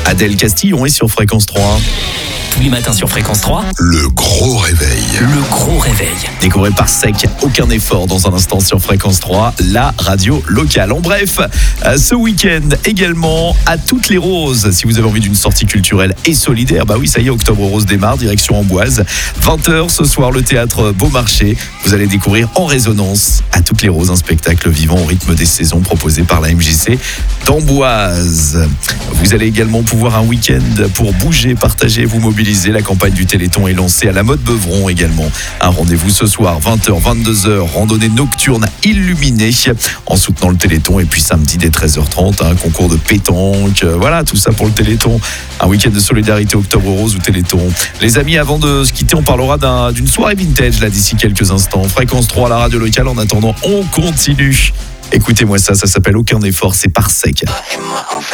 Adèle Castillon est sur Fréquence 3. Tous les matins sur Fréquence 3. Le gros réveil. Le gros réveil. Découvrez Parsec, aucun effort dans un instant sur Fréquence 3, la radio locale. En bref, ce week-end également à Toutes les Roses. Si vous avez envie d'une sortie culturelle et solidaire, bah oui, ça y est, Octobre Rose démarre, direction Amboise. 20h ce soir, le théâtre Beaumarchais. Vous allez découvrir En Résonance à Toutes les Roses, un spectacle vivant au rythme des saisons proposé par la MJC d'Amboise. Vous allez également pouvoir un week-end pour bouger, partager, vous mobiliser. La campagne du Téléthon est lancée à la Motte Beuvron également. Un rendez-vous ce soir, 20h, 22h, randonnée nocturne illuminée en soutenant le Téléthon. Et puis samedi dès 13h30, un concours de pétanque. Voilà, tout ça pour le Téléthon. Un week-end de solidarité Octobre Rose ou Téléthon. Les amis, avant de se quitter, on parlera d'une soirée vintage là d'ici quelques instants. Fréquence 3 à la radio locale. En attendant, on continue. Écoutez-moi ça s'appelle Aucun effort, c'est Parsec.